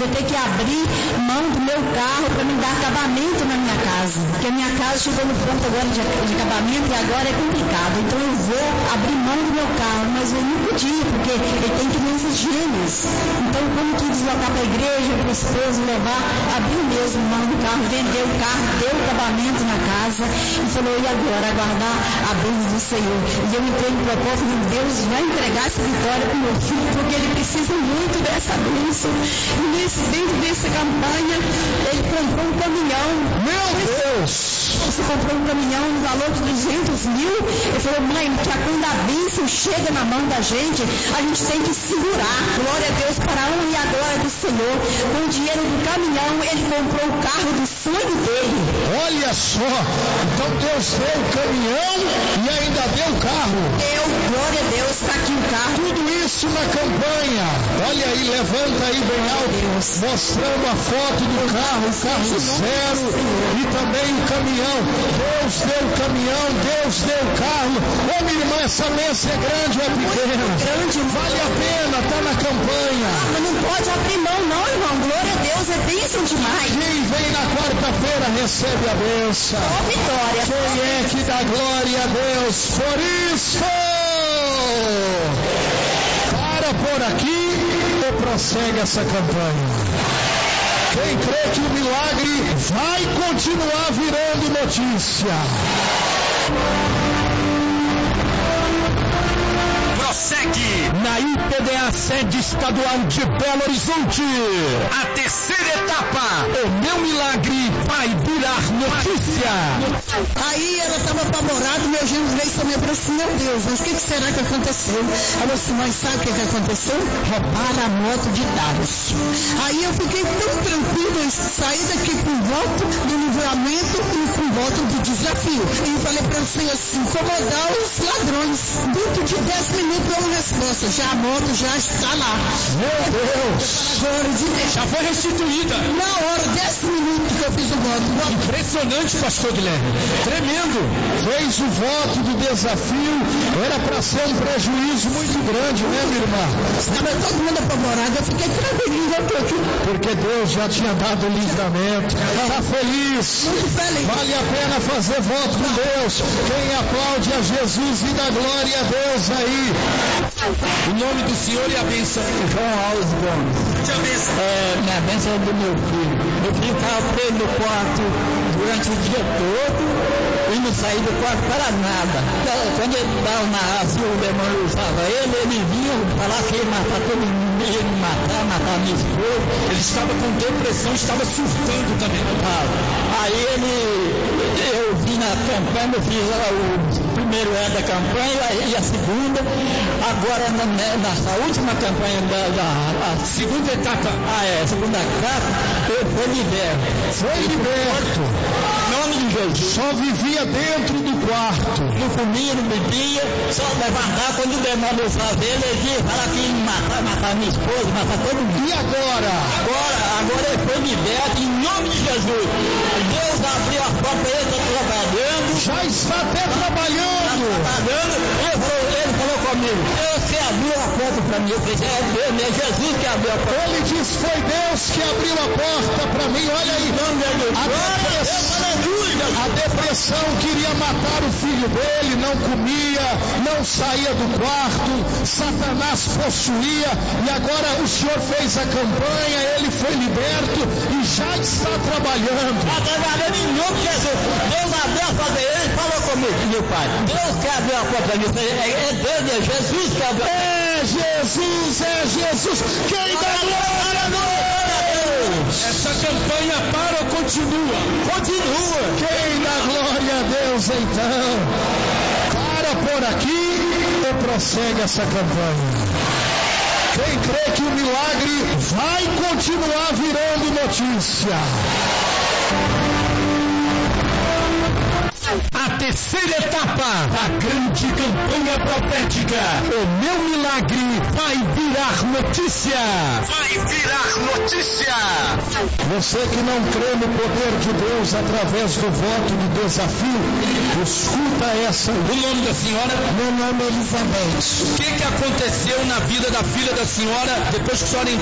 vou ter que abrir mão do meu carro para me dar acabamento na minha casa. Porque a minha casa chegou no ponto agora de acabamento e agora é complicado. Então eu vou abrir mão do meu carro, mas eu não podia, porque ele tem crianças gêmeas. Então como que deslocar para a igreja, para o esposo, levar, abriu mesmo mão do carro, vendeu o carro, deu acabamento na casa e falou, e agora? Aguardar a bênção do Senhor. E eu entrei no propósito de Deus vai entregar essa vitória para o meu filho, porque ele precisa muito dessa bênção. E dentro dessa campanha, ele comprou um caminhão. Meu Deus! Você comprou um caminhão no valor de 200 mil. Ele falou, mãe, que quando a bênção chega na mão da gente tem que segurar. Glória a Deus para a honra e a glória do Senhor. Com o dinheiro do caminhão, ele comprou o carro do sonho dele. Olha só, então Deus deu o caminhão e ainda deu o carro. Deu, glória a Deus, está aqui o carro. Tudo isso na campanha. Olha aí, levanta aí bem alto, mostrando a foto do carro, o carro zero e também o caminhão. Deus deu o caminhão, Deus deu o carro. Ô minha irmã, essa mesa é grande ou é pequena? Grande, vale a pena, está na campanha. Mas não pode abrir mão não, irmão. Glória a Deus, é bênção demais. Quem vem na quarta-feira recebe a bênção. Ó vitória. Quem é que dá glória a Deus por isso? Para por aqui ou prossegue essa campanha? Quem crê que o milagre vai continuar virando notícia? Prossegue na IPDA sede estadual de Belo Horizonte. A terceira etapa. O meu milagre vai virar notícia. Aí ela estava apavorada, meu genro veio e falou assim, meu Deus, mas o que será que aconteceu? Ela falou assim, mas sabe o que aconteceu? Roubaram a moto de dados. Aí eu fiquei tão tranquila, eu saí daqui com voto do livramento e com voto do desafio. E falei para o Senhor assim, incomodar os ladrões. Dentro de 10 minutos deu uma resposta, já a moto já está lá. Meu Deus! Já foi restituída. Na hora, 10 minutos que eu fiz o voto. Impressionante, pastor Guilherme. Tremendo. Fez o voto do desafio, era para ser um prejuízo muito grande, né, minha irmã? Estava todo mundo apavorado, eu fiquei tranquilo, eu tô aqui. Porque Deus já tinha dado o livramento. Está feliz? Muito feliz. Vale a pena fazer voto com Deus. Quem aplaude a Jesus e dá glória a Deus aí. O nome do Senhor e a bênção. João Alves Gomes. Minha bênção é do meu filho. Meu filho estava preso no quarto durante o dia todo e não saía do quarto para nada. Quando ele dava assim, o demônio usava ele vinha falar que ia matar todo mundo, ia me matar minha esposa. Ele estava com depressão, estava surtando também. Aí eu vi na campanha, eu fiz o primeiro ano da campanha e a segunda. Agora nessa última campanha da segunda etapa. Segunda etapa, eu fui liberto. Foi liberto. Em nome de Jesus. Só vivia dentro do quarto. Não comia, não bebia, só levantar quando o demônio usava ele ia falar que ia matar minha esposa, matar todo mundo. E agora? Agora ele foi liberto em nome de Jesus. Deus abriu a porta para ele, está trabalhando. Já está até trabalhando. Ele falou comigo, Deus que abriu a porta para mim. Eu falei, é Deus, é Jesus que abriu a porta. Ele disse, foi Deus que abriu a porta para mim. Olha aí, a depressão queria matar o filho dele, não comia, não saía do quarto, Satanás possuía, e agora o Senhor fez a campanha, ele foi liberto e já está trabalhando. Está trabalhando em nome de Jesus. Deus abriu a porta, ele falou comigo, meu pai. Deus que abriu a porta para mim. É Deus, é Jesus que abriu a porta. É Jesus. Quem dá glória a Deus? Essa campanha para ou continua? Continua. Quem dá glória a Deus então? Para por aqui ou prossegue essa campanha? Quem crê que o milagre vai continuar virando notícia? A terceira etapa da grande campanha profética. O meu milagre vai virar notícia. Vai virar notícia. Você que não crê no poder de Deus através do voto de desafio, escuta essa. O nome da senhora? Meu nome é Elizabeth. O que aconteceu na vida da filha da senhora depois que a senhora